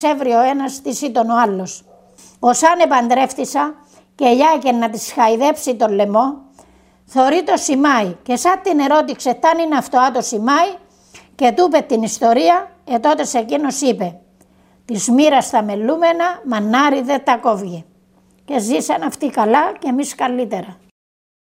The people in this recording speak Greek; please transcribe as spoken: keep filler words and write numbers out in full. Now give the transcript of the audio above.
έβρι ο ένας της ή τον ο άλλος. Οσάν επαντρεύτησα και λιάκεν να της χαϊδέψει τον λαιμό, θωρεί το σημάι και σαν την ερώτηξε ταν είναι αυτό το σημάι και του είπε την ιστορία, ε τότε σε εκείνος είπε «Της μοίρας τα μελούμενα, μανάρι δεν τα κόβγει». Και ζήσαν αυτοί καλά και εμείς καλύτερα.